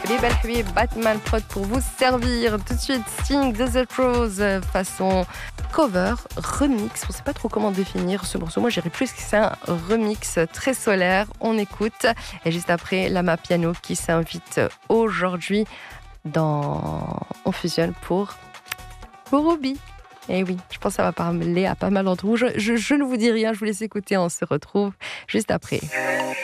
Habib El Habib, Batman Prod pour vous servir. Tout de suite, Sting, Desert Rose, façon cover, remix. On ne sait pas trop comment définir ce morceau. Moi, j'irais plus que c'est un remix très solaire. On écoute. Et juste après, Lama Piano qui s'invite aujourd'hui On fusionne pour Ruby. Et oui, je pense que ça va parler à pas mal d'entre vous. Je ne vous dis rien, je vous laisse écouter. On se retrouve juste après.